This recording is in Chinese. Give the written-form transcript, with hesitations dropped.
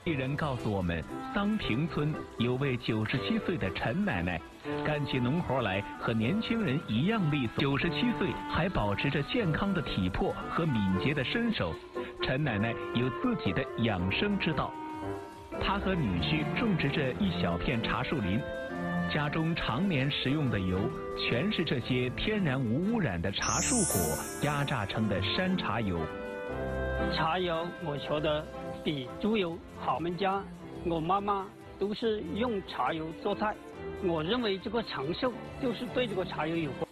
一人告诉我们，桑坪村有位97岁的陈奶奶，干起农活来和年轻人一样利索。97岁还保持着健康的体魄和敏捷的身手。陈奶奶有自己的养生之道，她和女婿种植着一小片茶树林，家中常年食用的油全是这些天然无污染的茶树果压榨成的山茶油。 茶油我觉得比猪油好，我们家我妈妈都是用茶油做菜，我认为这个长寿就是对这个茶油有关。